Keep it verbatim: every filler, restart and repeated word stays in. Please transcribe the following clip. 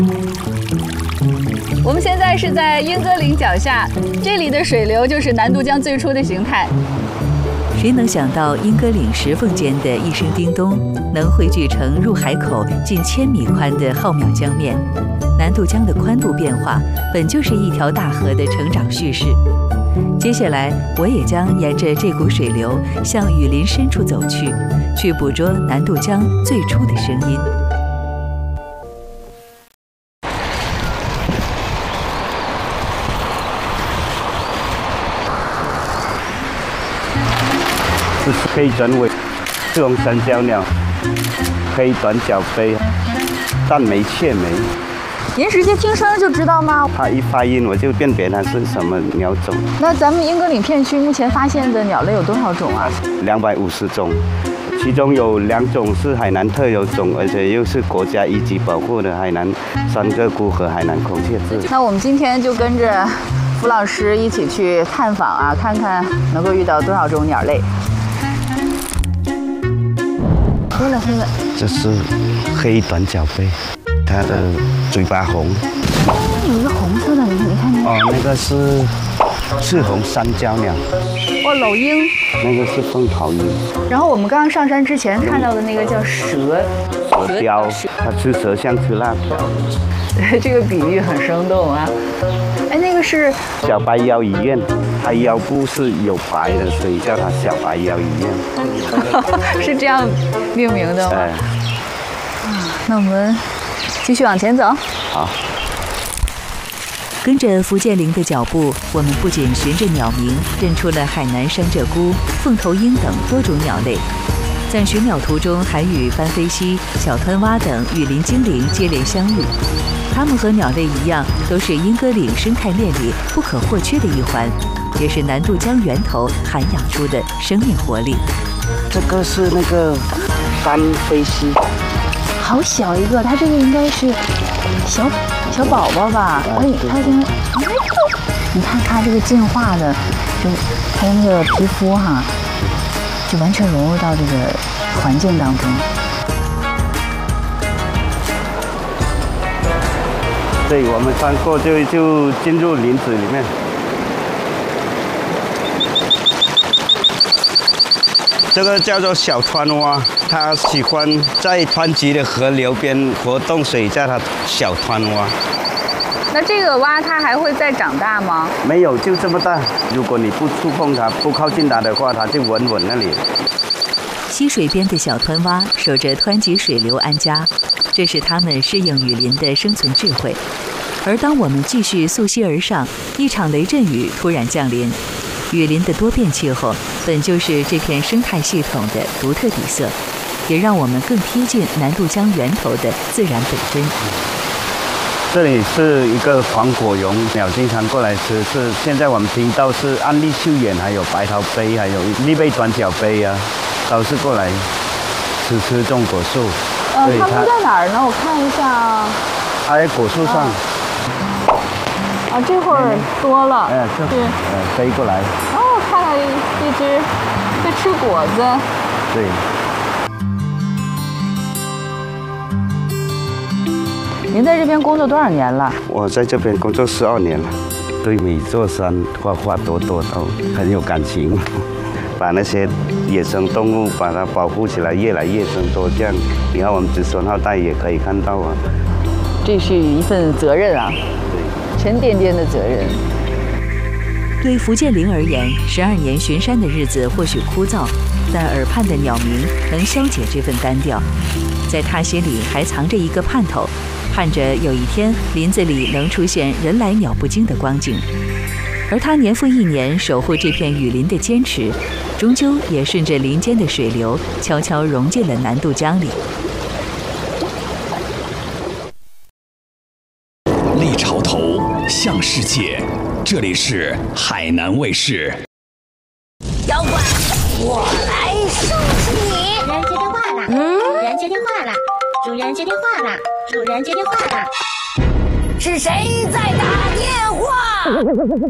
我们现在是在莺歌岭脚下，这里的水流就是南渡江最初的形态。 谁能想到莺歌岭石缝间的一声叮咚，能汇聚成入海口近千米宽的浩渺江面？南渡江的宽度变化，本就是一条大河的成长叙事。接下来，我也将沿着这股水流向雨林深处走去，去捕捉南渡江最初的声音。 这是黑转尾赤红山椒鸟，黑短角鲃，淡眉雀眉。 您直接听声就知道吗？ 它一发音我就辨别它是什么鸟种。 那咱们莺歌岭片区目前发现的鸟类有多少种啊？ 两百五十种，其中有两种是海南特有种，而且又是国家一级保护的海南三个菇和海南孔雀雉。 那我们今天就跟着符老师一起去探访啊，看看能够遇到多少种鸟类。黑了黑了， 这是黑短角鲃，它的嘴巴红。 有一个红色的，你你看那个。 哦，那个是赤红山椒鸟。 哦，老鹰。 那个是凤桃鹰。 然后我们刚刚上山之前看到的那个叫蛇。 蛇雕，它吃蛇像吃辣条。 这个比喻很生动啊。哎，那个是小白腰鱼雁，它腰部是有白的，所以叫它小白腰鱼雁。 是这样命名的吗？ 哎。 那我们继续往前走。 好。 跟着福建林的脚步，我们不仅循着鸟鸣认出了海南山鹧鸪、凤头鹰等多种鸟类，在寻鸟途中还与斑飞蜥、小湍蛙等雨林精灵接连相遇。它们和鸟类一样，都是莺歌岭生态链里不可或缺的一环，也是南渡江源头涵养出的生命活力。 这个是那个斑飞蜥， 好小一个，它这个应该是小小宝宝吧？哎，它现在，你看它这个进化的，就它的那个皮肤哈，就完全融入到这个环境当中。 对，我们穿过就就进入林子里面。这个叫做小湍蛙，它喜欢在湍急的河流边活动，所以叫它小湍蛙。 那这个蛙它还会再长大吗？ 没有，就这么大。如果你不触碰它，不靠近它的话，它就稳稳那里。 溪水边的小湍蛙守着湍急水流安家，这是它们适应雨林的生存智慧。而当我们继续溯溪而上，一场雷阵雨突然降临。雨林的多变气候本就是这片生态系统的独特底色，也让我们更贴近南渡江源头的自然本真。 这里是一个黄果蛹，鸟经常过来吃。是现在我们听到是安利绣眼，还有白桃鲃，还有丽贝短角鲃啊，都是过来吃吃种果树。 呃，它们在哪儿呢？我看一下啊。 它在果树上。 啊，这会儿多了。 哎，这对， 呃，飞过来。 哦，看到一一只在吃果子。 对。 您在这边工作多少年了？ 我在这边工作十二年了，对每座山花花朵朵都很有感情，把那些野生动物把它保护起来，越来越增多，这样以后我们子孙后代也可以看到啊。 这是一份责任啊，对，沉甸甸的责任。 对福建林而言，十二年巡山的日子或许枯燥，但耳畔的鸟鸣能消解这份单调。在他心里还藏着一个盼头，盼着有一天林子里能出现人来鸟不惊的光景。而他年复一年守护这片雨林的坚持，终究也顺着林间的水流，悄悄融进了南渡江里。 立潮头，向世界，这里是海南卫视。 妖怪，我来收拾你！ 主人接电话了，嗯，主人接电话了，主人接电话了，主人接电话了， 是谁在打电话？